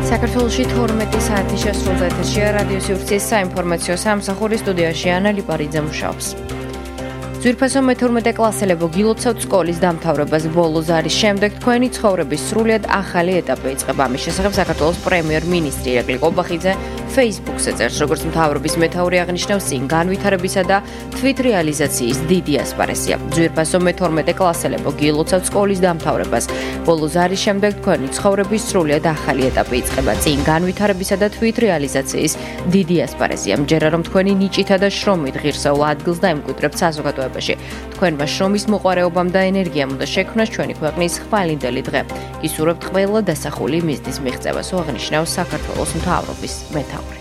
საქართველოში 12 საათი შესრულდა ეთერშია რადიო სივრცის საინფორმაციო სამსახურის სტუდიაში ანა ლიპარიძე მუშაობს. ძვირფასო მე-12 კლასელებო გილოცავთ სკოლის დამთავრებას ბოლო ზარის შემდეგ თქვენი ცხოვრების სრულიად ახალი ეტაპი იწყება. ამის შესახებ საქართველოს პრემიერ-მინისტრი ირაკლი ყობახიძე Facebook-ზე წერს, როგორც მთავრობის მეთაური აღნიშნავს, წინ განვითარებისა და თვითრეალიზაციის დიდი ასპარეზია. ძვირფასო მე-12 კლასელებო გილოცავთ სკოლის დამთავრებას ბოლო ზარის შემდეგ თქვენი ცხოვრების სრულიად ახალი ეტაპი იწყება. წინ განვითარებისა და თვითრეალიზაციის დიდი ასპარეზია. მჯერა რომ თქვენი ნიჭითა და შრომით ღირსეულ ადგილს დაიმკვიდრებთ საზოგადოებაში. თქვენმა შრომის მოყვარეობამ და ენერგიამ უნდა შექმნას ჩვენი ქვეყნის ხვალინდელი დღე. გისურვებთ ყველა დასახული მიზნის მიღწევას, აღნიშნავს საქართველოს მთავრობის მეთაური.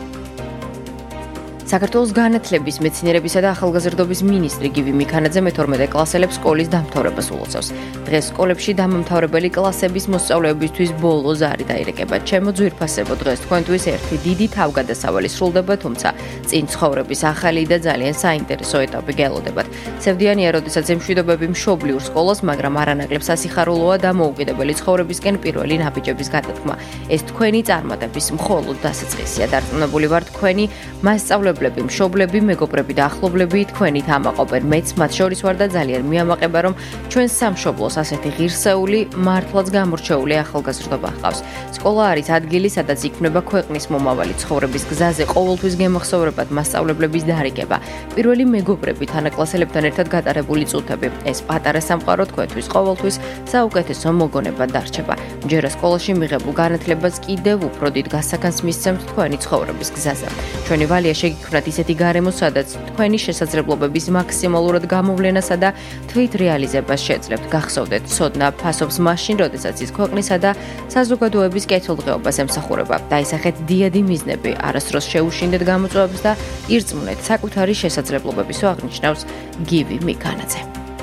საქართველოს განათლების, მეცნიერებისა და ახალგაზრდობის მინისტრი გივი მიქანაძე მე-12 კლასელებს სკოლის დამთავრებას ულოცავს. დღეს სკოლებში დამამთავრებელი კლასების მოსწავლეებისთვის ბოლო ზარი დაირეკება. ჩემო ძვირფასებო, დღეს თქვენთვის ერთი დიდი თავგადასავალი სრულდება, თუმცა წინ ცხოვრების ახალი და ძალიან საინტერესო ეტაპი გელოდებათ. სევდიანია, როდესაც მშვიდობები მშობლიურ სკოლას, მაგრამ არანაკლებ სასიხარულოა დამოუკიდებელი ცხოვრებისკენ პირველი ნაბიჯების გადადგმა. ეს თქვენი წარმატების მხოლოდ დასაწყისია. დარწმუნებული ვარ, თქვენი მასწავლებლები, მშობლები, მეგობრები და ახლობლები თქვენით ამაყობენ. მეც მათ შორის ვარ და ძალიან მიამაყება, რომ ჩვენ სამშობლოს ასეთი ღირსეული, მართლაც გამორჩეული ახალგაზრდობა ჰყავს. სკოლა არის ადგილი, სადაც იქმნება ქვეყნის მომავალი. ცხოვრების გზაზე ყოველთვის გემახსოვრებათ მასწავლებლების დარიგება. პირველი მეგობრები, თანაკლასელებთან ერთად გატარებული წუთები. ეს პატარა სამყარო თქვენთვის ყოველთვის საუკეთესო მოგონება დარჩება. მჯერა სკოლაში მიღებულ განათლებას კიდევ უფრო დიდ გასაგანს მისცემთ თქვენი ცხოვრების გზაზე. ჩვენი ვალია შეგიქმნათ ისეთი გარემო, სადაც თქვენი შესაძლებლობების მაქსიმალურად გამოვლენასა და თვითრეალიზებას შეძლებთ. გახსოვდეთ, ცოდნა ფასობს მაშინ, როდესაც ის ქვეყნისა და საზოგადოების კეთილდღეობას ემსახურება. დაისახეთ დიადი მიზნები, არასდროს შეუშინდეთ გამოწვევებს და ირწმუნეთ საკუთარი შესაძლებლობების, აღნიშნავს გივი მიქანაძე.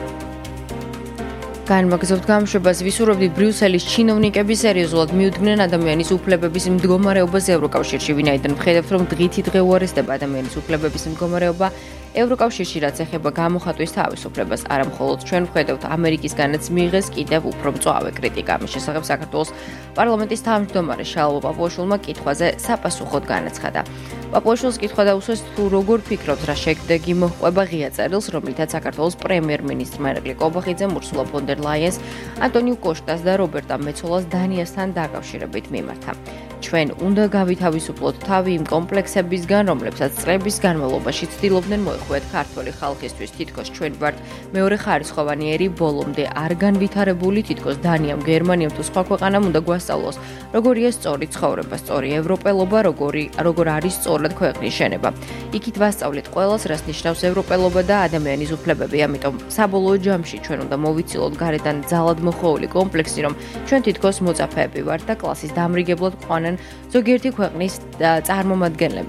განმაგზავნებთ გამოშვებას ვისურვებდით ბრიუსელის ჩინოვნიკები სერიოზულად მიუდგნენ ადამიანის უფლებების მდგომარეობას ევროკავშირში, ვინაიდან ვხედავთ, რომ დღითი დღე უარესდება ადამიანის უფლებების მდგომარეობა ევროკავშირში, რაც ეხება გამოხატვის თავისუფლებას. არა მხოლოდ ჩვენ ვხედავთ, ამერიკისგანაც მიიღეს კიდევ უფრო მწვავე კრიტიკა. ამის შესახებ საქართველოს პარლამენტის თავმჯდომარე შალვა პაპუაშვილმა კითხვაზე საპასუხოდ განაცხადა. პაპუაშვილს კითხვა დაუსვეს, თუ როგორ ფიქრობს, რა შედეგი მოჰყვება ღია წერილს, რომლითაც საქართველოს პრემიერ-მინისტრმა ირაკლი ყობახიძემ ურსულა ფონ დერ ლაიენს, ანტონიუ კოშტას და რობერტა მეცოლას დანიასთან დაკავშირებით მიმართა. ჩვენ უნდა გავითავისუფლოთ თავი იმ კომპლექსებისგან, რომლებსაც წლების განმავლობაში ცდილობდნენ მოეხვიათ ქართველი ხალხისთვის. თითქოს ჩვენ ვართ მეორეხარისხოვანი ერი, ბოლომდე არ განვითარებული, თითქოს დანიამ, გერმანიამ თუ სხვა ქვეყანამ უნდა გვასწავლოს, როგორია სწორი ცხოვრება, სწორი ევროპელობა, როგორ არის სწორად ქვეყნის შენება. იქით ვასწავლეთ ყველას, რას ნიშნავს ევროპელობა და ადამიანის უფლებები. ამიტომ საბოლოო ჯამში ჩვენ უნდა მოვიცილოთ გარედან ძალად მოხვეული კომპლექსი, რომ ჩვენ თითქოს მოწაფეები ვართ და კლასის დამრიგებლად ყვანენ ზოგიერთი ქვეყნის წარმომადგენლები.